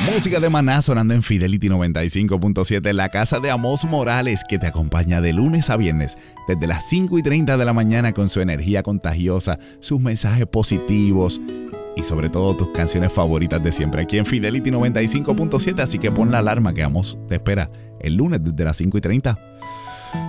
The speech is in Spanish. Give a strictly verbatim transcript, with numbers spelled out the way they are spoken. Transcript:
Música de Maná sonando en Fidelity noventa y cinco punto siete, la casa de Amos Morales, que te acompaña de lunes a viernes desde las cinco y treinta de la mañana con su energía contagiosa, sus mensajes positivos y sobre todo tus canciones favoritas de siempre aquí en Fidelity noventa y cinco punto siete. Así que pon la alarma que Amos te espera el lunes desde las cinco y treinta.